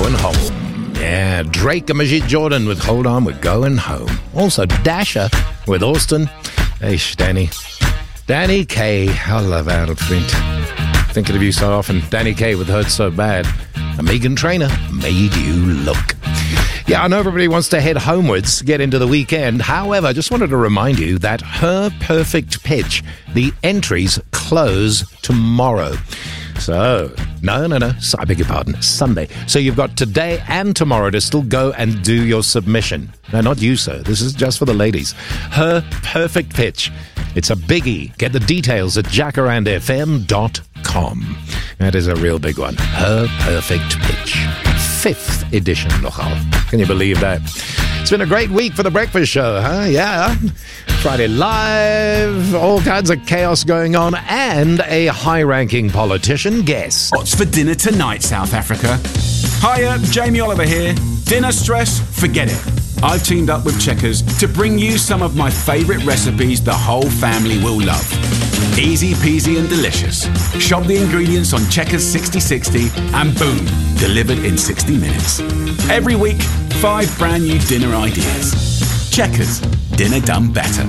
Going Home. Yeah, Drake and Majid Jordan with Hold On, We're Going Home. Also, Dasher with Austin. Hey, Danny Kaye. I love Outfit. Thinking of you so often. Danny Kaye with Hurt So Bad. And Megan Trainor, Made You Look. Yeah, I know everybody wants to head homewards, get into the weekend. However, I just wanted to remind you that Her Perfect Pitch, the entries close tomorrow. So, no, I beg your pardon, Sunday. So you've got today and tomorrow to still go and do your submission. No, not you, sir. This is just for the ladies. Her Perfect Pitch. It's a biggie. Get the details at jacarandfm.com. That is a real big one. Her Perfect Pitch. 5th edition nogal. Can you believe that? It's been a great week for the breakfast show, huh? Yeah. Friday Live, all kinds of chaos going on, and a high-ranking politician guest. What's for dinner tonight, South Africa? Hiya, Jamie Oliver here. Dinner stress? Forget it. I've teamed up with Checkers to bring you some of my favourite recipes the whole family will love. Easy peasy and delicious. Shop the ingredients on Checkers 6060 and boom, delivered in 60 minutes. Every week, 5 brand new dinner ideas. Checkers, dinner done better.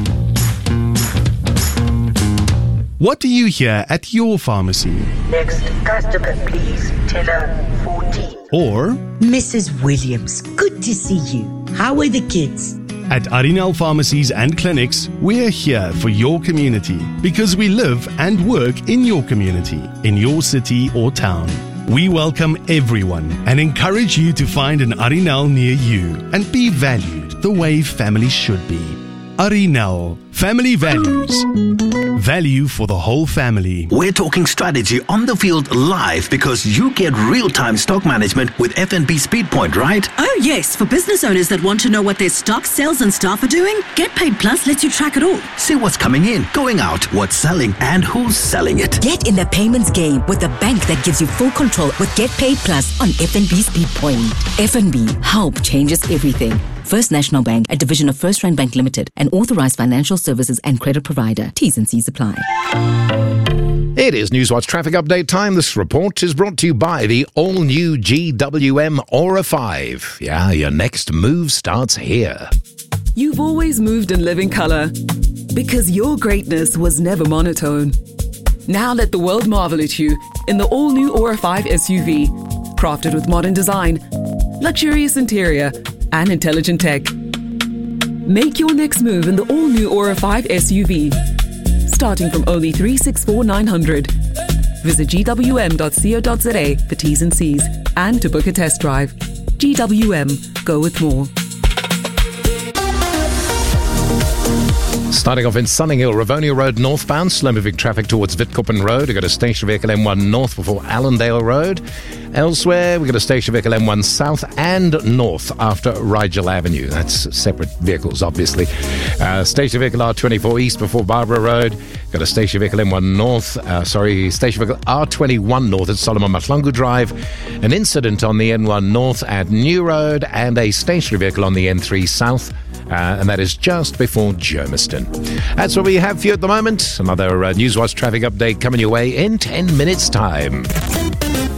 What do you hear at your pharmacy? Next customer, please. Teller 14. Or Mrs. Williams, good to see you. How are the kids? at Arinal Pharmacies and Clinics, we're here for your community because we live and work in your community, in your city or town. We welcome everyone and encourage you to find an Arinal near you and be valued the way family should be. Arinal, family values. Value for the whole family. We're talking strategy on the field live because you get real-time stock management with FNB SpeedPoint, right? Oh yes, for business owners that want to know what their stock, sales and staff are doing, Get Paid Plus lets you track it all. See what's coming in, going out, what's selling and who's selling it. Get in the payments game with a bank that gives you full control with Get Paid Plus on FNB SpeedPoint. FNB, help changes everything. First National Bank, a division of First Rand Bank Limited, an authorized financial services and credit provider. T's and C's apply. It is Newswatch Traffic Update time. This report is brought to you by the all-new GWM Aura 5. Yeah, your next move starts here. You've always moved in living color because your greatness was never monotone. Now let the world marvel at you in the all-new Aura 5 SUV, crafted with modern design, luxurious interior, and intelligent tech. Make your next move in the all-new Aura 5 SUV, starting from only $364,900. Visit gwm.co.za for T's and C's and to book a test drive. GWM, go with more. Starting off in Sunninghill, Rivonia Road northbound, slow-moving traffic towards Witkoppen Road. We've got a station vehicle M1 north before Allendale Road. Elsewhere, we've got a station vehicle M1 south and north after Rigel Avenue. That's separate vehicles, obviously. Station vehicle R24 east before Barbara Road. Got a station vehicle M1 north, station vehicle R21 north at Solomon Mahlangu Drive. An incident on the N1 north at New Road and a stationary vehicle on the N3 south. And that is just before Germiston. That's what we have for you at the moment. Another Newswatch traffic update coming your way in 10 minutes' time.